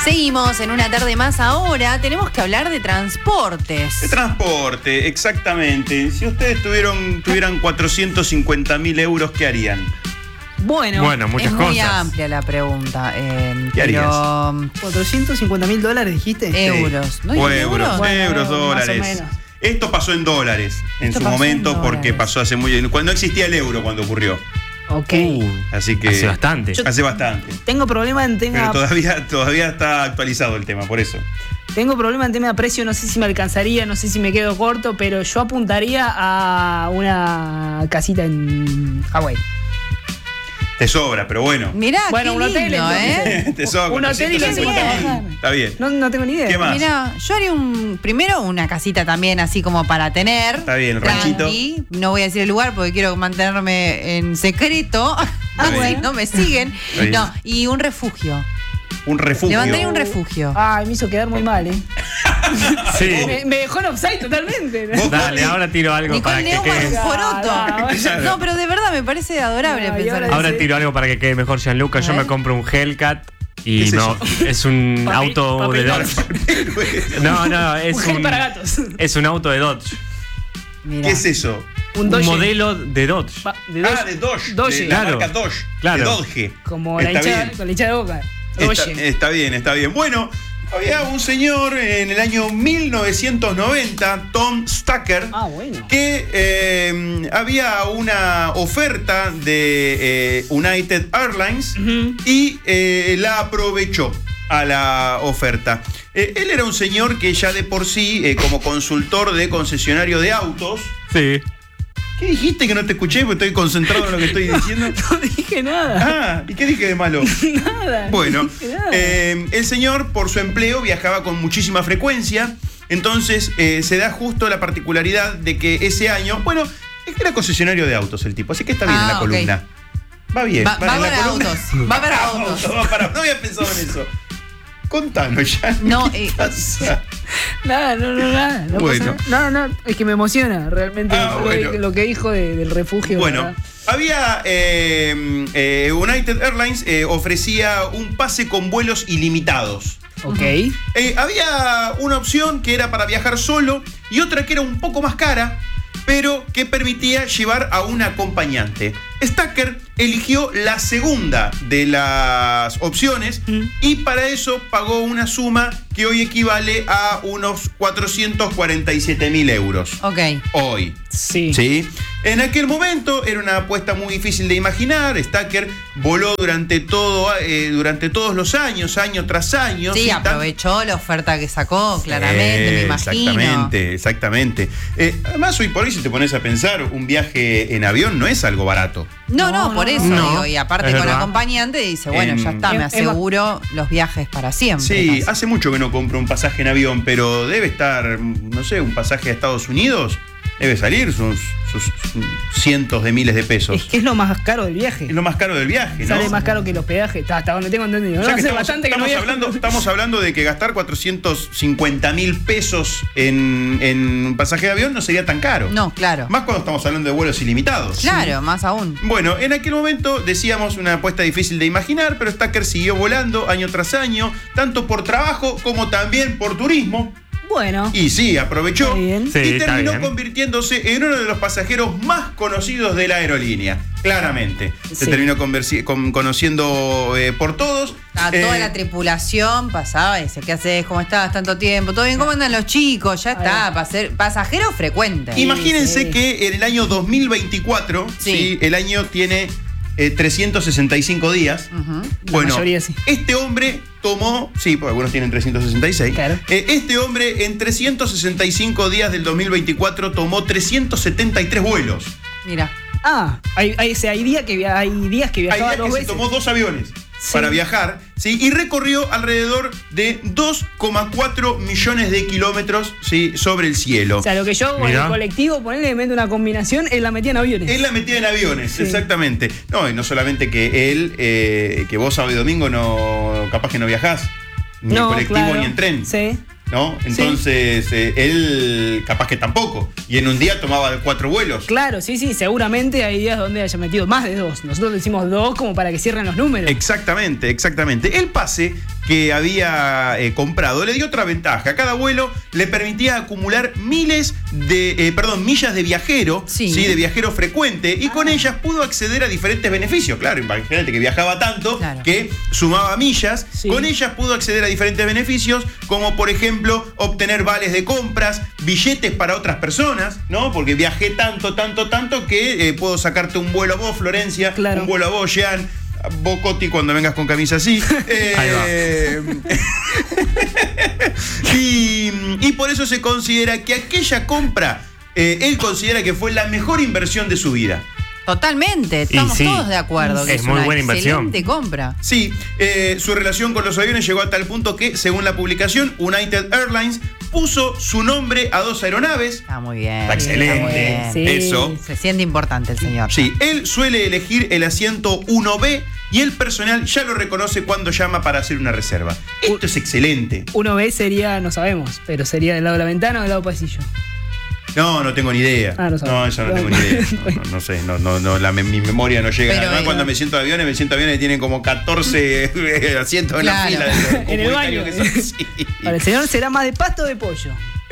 Seguimos en una tarde más ahora. Tenemos que hablar de transportes. De transporte, exactamente. Si ustedes tuvieran 450.000 euros, ¿qué harían? Bueno, Es muchas muy cosas. amplia la pregunta. ¿Qué harías? $450.000 dijiste. Euros. ¿No hay O euros? euros, Bueno, más o dólares. menos. Esto pasó en dólares en Esto su pasó momento en porque dólares. pasó hace cuando no existía el euro cuando ocurrió. Ok. Así que Hace bastante. hace bastante. Tengo problema en tema. Pero todavía está actualizado el tema, por eso. Tengo problema en tema de precio, no sé si me alcanzaría, no sé si me quedo corto, pero yo apuntaría a una casita en Hawái. Te sobra, pero bueno. Mirá, Bueno, qué un hotel, lindo, entonces. Te sobra. Un hotel y que se 450.000. Está bien. No tengo ni idea. ¿Qué más? Mirá, yo haría primero una casita también así como para tener. Está bien, tranqui. No voy a decir el lugar porque quiero mantenerme en secreto. Así bien. no me siguen. Está bien. No, y un refugio. Un refugio. Levantaría un refugio. Ay, me hizo quedar muy mal, Sí. Me dejó en offside totalmente. Vos- Dale, ahora tiro algo para Nicole que Neumann, quede. Poroto. Claro. No, pero de verdad me parece adorable No, y pensar ahora en Ahora eso. tiro algo para que quede mejor Gianluca. Yo A ver. me compro un Hellcat ¿Qué y es no, es un auto papel de Dodge. Dodge. No, es Un gel para gatos. es un auto de Dodge. Mirá. ¿Qué es eso? Un Dodge. modelo de Dodge. De Dodge. De Dodge. Dodge. De la Claro. marca Dodge. Claro. De Dodge. Como la Está hinchada, bien. con la hinchada de boca. Dodge. Está bien, está bien. Bueno, había un señor en el año 1990, Tom Stacker, Ah, bueno. que había una oferta de United Airlines y la aprovechó a la oferta. Él era un señor que ya de por sí, como consultor de concesionario de autos. Sí. ¿Qué dijiste que no te escuché? Porque estoy concentrado en lo que estoy diciendo. No dije nada. Ah, ¿y qué dije de malo? Nada. Bueno, no dije nada. el señor por su empleo viajaba con muchísima frecuencia, entonces se da justo la particularidad de que ese año, bueno, es que era concesionario de autos el tipo, así que está bien en la ok. columna. Va bien. Va en la para columna. autos. Va para autos. No había pensado en eso. Contanos ya. No, ¿Qué pasa? Nada. No Bueno. pasa nada. No, es que me emociona realmente Bueno. lo que dijo del refugio. Bueno, ¿verdad? había United Airlines ofrecía un pase con vuelos ilimitados. Ok. Había una opción que era para viajar solo y otra que era un poco más cara, pero que permitía llevar a un acompañante. Stacker eligió la segunda de las opciones y para eso pagó una suma que hoy equivale a unos 447.000 euros. Ok. Hoy. Sí. ¿Sí? En aquel momento era una apuesta muy difícil de imaginar. Stacker voló durante todos los años, año tras año. Sí, Tan- aprovechó la oferta que sacó, claramente, me imagino. Exactamente. Además, hoy por hoy, si te pones a pensar, un viaje en avión no es algo barato. No, por eso no. digo. Y aparte Es con verdad. acompañante dice, bueno, ya está, me Emma- aseguro los viajes para siempre. Sí, casi. hace mucho que no compro un pasaje en avión, pero debe estar, no sé, un pasaje a Estados Unidos, debe salir sus cientos de miles de pesos. Es que es lo más caro del viaje. Es lo más caro del viaje, ¿no? Sale más caro que los peajes. Hasta donde tengo entendido. Ya ¿no? que Hace estamos, bastante que no viajo. estamos hablando de que gastar 450.000 pesos en un pasaje de avión no sería tan caro. No, claro. Más cuando estamos hablando de vuelos ilimitados. Claro, más aún. Bueno, en aquel momento decíamos una apuesta difícil de imaginar, pero Stacker siguió volando año tras año, tanto por trabajo como también por turismo. Bueno. Y sí, aprovechó Está bien. Sí, y está terminó bien. convirtiéndose en uno de los pasajeros más conocidos de la aerolínea. Claramente. Se Sí. terminó conociendo por todos. A toda la tripulación pasaba y dice, ¿qué haces? ¿Cómo estás? Tanto tiempo. ¿Todo bien? ¿Cómo andan los chicos? Ya está, para ser pasajero frecuente. Imagínense sí. que en el año 2024, Sí. ¿sí? El año tiene 365 días. Ujú. Bueno, mayoría sí. este hombre tomó, sí, porque algunos tienen 366. Claro. Este hombre en 365 días del 2024 tomó 373 vuelos. Mira. Hay días que viajaba Hay días dos que se veces. tomó 2 aviones Sí. para viajar, ¿sí? Y recorrió alrededor de 2,4 millones de kilómetros, ¿sí? Sobre el cielo. O sea, lo que yo con Mirá. el colectivo, ponerle mete una combinación, él la metía en aviones. Él la metía en aviones, Sí. exactamente. No, y no solamente que él, que vos sábado y domingo no, capaz que no viajás, ni en colectivo claro. ni en tren, Sí. ¿no? Entonces, él capaz que tampoco. Y en un día tomaba 4 vuelos. Claro, sí, seguramente hay días donde haya metido más de 2. Nosotros decimos 2 como para que cierren los números. Exactamente. El pase que había comprado le dio otra ventaja. Cada vuelo le permitía acumular millas de viajero, Sí. de viajero frecuente, y con ellas pudo acceder a diferentes beneficios. Claro, imagínate que viajaba tanto Claro. que sumaba millas. Sí. Con ellas pudo acceder a diferentes beneficios, como por ejemplo obtener vales de compras, billetes para otras personas, ¿no? Porque viajé tanto que puedo sacarte un vuelo a vos, Florencia, Claro. un vuelo a vos, Jean, a vos, Coti, cuando vengas con camisa así. Y por eso se considera que aquella compra, él considera que fue la mejor inversión de su vida. Totalmente, estamos sí, todos de acuerdo. Que es muy una buena inversión. excelente compra. Sí, su relación con los aviones llegó a tal punto que, según la publicación, United Airlines puso su nombre a 2 aeronaves. Está muy bien. Está excelente. muy bien. Sí. Eso. Se siente importante el señor. Sí, él suele elegir el asiento 1B y el personal ya lo reconoce cuando llama para hacer una reserva. Esto es excelente. 1B sería, no sabemos, pero sería del lado de la ventana o del lado del pasillo. No tengo ni idea. No sabes. No, eso no tengo ni idea. No sé, mi memoria no llega. Pero, Además, cuando me siento aviones que tienen como 14 asientos en la Claro. fila. de lo En el baño. comunitario que son. Sí. Ahora, el señor será más de pasto o de pollo.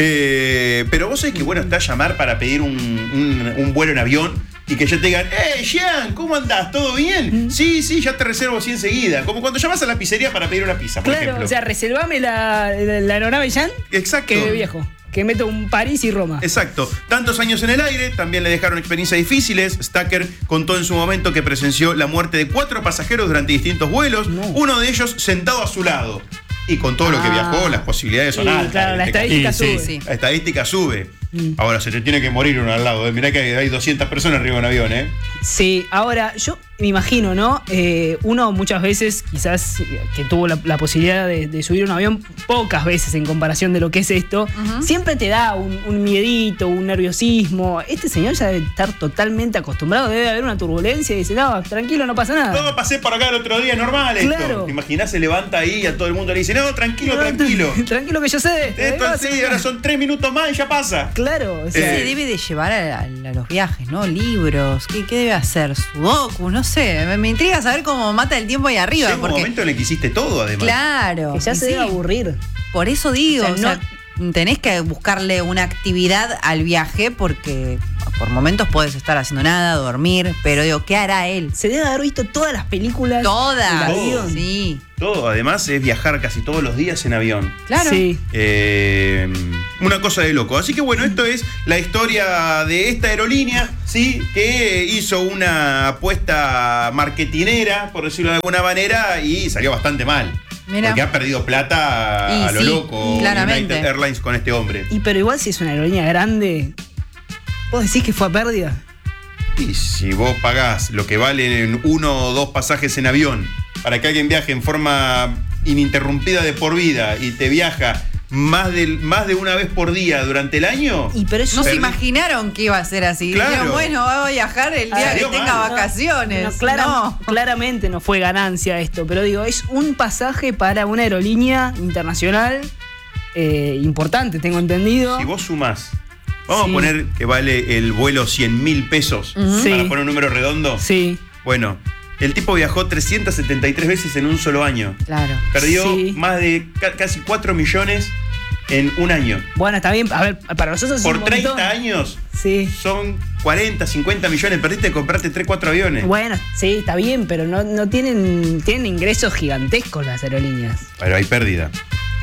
Pero vos sabés que bueno está llamar para pedir un vuelo en avión y que ya te digan, Jean, ¿cómo andás? ¿Todo bien? Sí, ya te reservo así enseguida. Como cuando llamas a la pizzería para pedir una pizza, por Claro, ejemplo. o sea, reservame la aeronave Jan, Exacto. que de viejo. Que meto un París y Roma. Exacto. Tantos años en el aire también le dejaron experiencias difíciles. Stacker contó en su momento que presenció la muerte de 4 pasajeros durante distintos vuelos, No. uno de ellos sentado a su lado. Y con todo lo que viajó, las posibilidades son Sí, altas. claro, en la este caso. estadística Sí, sube. sí. La estadística sube. Ahora se te tiene que morir uno al lado. Mirá que hay 200 personas arriba de un avión, ¿eh? Sí, ahora yo me imagino, ¿no? Uno muchas veces, quizás que tuvo la posibilidad de subir un avión, pocas veces en comparación de lo que es esto, siempre te da un miedito, un nerviosismo. Este señor ya debe estar totalmente acostumbrado, debe haber una turbulencia y dice, no, tranquilo, no pasa nada. No, pasé por acá el otro día, normal esto. Claro. ¿Te imaginás? Se levanta ahí y a todo el mundo le dice, no, tranquilo. Tranquilo que yo sé. Esto sí, ahora son 3 minutos más y ya pasa. Claro, o ¿Qué sea, se debe de llevar a los viajes, no? Libros, ¿qué debe hacer? Sudoku, no sé. Me intriga saber cómo mata el tiempo ahí arriba. Llega un Porque, momento en el que hiciste todo, además. claro. que ya y se sí, debe aburrir. Por eso digo, O sea, tenés que buscarle una actividad al viaje porque por momentos puedes estar haciendo nada, dormir, pero digo, ¿qué hará él? Se debe haber visto todas las películas. Todas. del avión. Sí, Todo, además, es viajar casi todos los días en avión. claro. Sí. Una cosa de loco. Así que bueno, esto es la historia de esta aerolínea, ¿sí? Que hizo una apuesta marketinera, por decirlo de alguna manera, y salió bastante mal. Mira. Porque ha perdido plata Y a lo sí, loco claramente. United Airlines con este hombre. Y pero igual si es una aerolínea grande, ¿vos decís que fue a pérdida? Y si vos pagás lo que valen 1 o 2 pasajes en avión para que alguien viaje en forma ininterrumpida de por vida y te viaja más de una vez por día durante el año, Y pero eso No se Perdí. imaginaron que iba a ser así. Claro. Dijeron, bueno, va a viajar el día que Salió tenga mal. vacaciones. No. Claramente no fue ganancia esto, pero digo, es un pasaje para una aerolínea internacional importante, tengo entendido. si vos sumás, vamos Sí. a poner que vale el vuelo 100.000 pesos, Sí. para poner un número redondo. Sí, Bueno, el tipo viajó 373 veces en un solo año. Claro. Perdió Sí. más de casi 4 millones en un año. bueno, está bien. A ver, para nosotros es Por un montón. 30 años Sí. son 40, 50 millones. Perdiste de comprarte 3, 4 aviones. Bueno, sí, está bien, pero no tienen ingresos gigantescos las aerolíneas. Pero hay pérdida.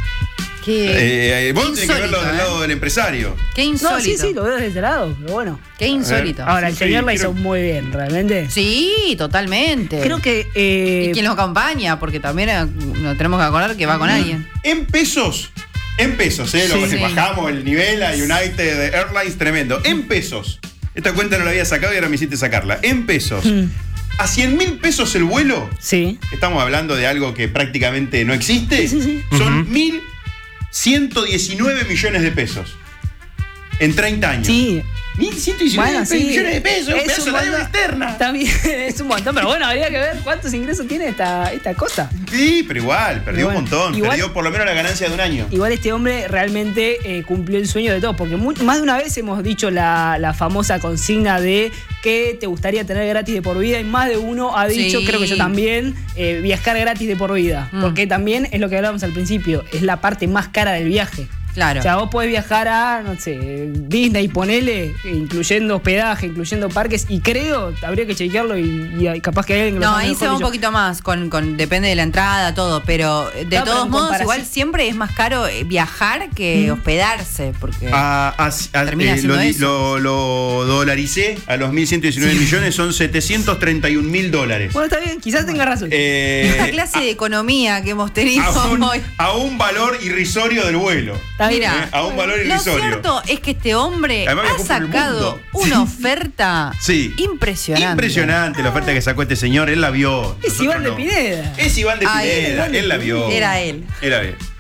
Qué, Vos tenés que verlo insólito, del lado del empresario. qué No, insólito. sí, lo veo desde ese lado, pero bueno. Qué insólito. Ahora, el sí, señor la quiero- hizo muy bien, realmente. Sí, totalmente. Creo que. ¿Y quién lo acompaña? Porque también nos tenemos que acordar que va con alguien. En pesos, lo que Sí. bajamos el nivel a United Airlines, tremendo. En pesos. Esta cuenta no la había sacado y ahora me hiciste sacarla. En pesos. A 100.000 pesos el vuelo, Sí. estamos hablando de algo que prácticamente no existe. Sí. Son 1.119 millones de pesos. En 30 años. Sí. 1.119 millones de pesos, un pedazo de deuda externa. También es un montón, pero bueno, habría que ver cuántos ingresos tiene esta cosa. Sí, pero igual, perdió un montón. Igual, perdió por lo menos la ganancia de un año. Igual este hombre realmente cumplió el sueño de todos, porque más de una vez hemos dicho la famosa consigna de que te gustaría tener gratis de por vida, y más de uno ha dicho, creo que yo también, viajar gratis de por vida. Porque también es lo que hablábamos al principio, es la parte más cara del viaje. Claro. O sea, vos podés viajar a, no sé, Disney, ponele, incluyendo hospedaje, incluyendo parques, y creo, habría que chequearlo y capaz que hay alguien que lo No, sabe ahí mejor se va que un yo. poquito más, depende de la entrada, todo, pero de todos modos, igual siempre es más caro viajar que hospedarse, porque termina siendo eso. Lo dolaricé a los 1.119 millones, son $731.000. Bueno, está bien, quizás tenga razón. Esta clase de economía que hemos tenido hoy. A un valor irrisorio del vuelo. Mira, a un valor irrisorio. Lo cierto es que este hombre Además, ha sacado una oferta impresionante. Impresionante la oferta que sacó este señor, él la vio. Es Iván de Pineda. Es Iván de Pineda, él la vio. Era él. Era él.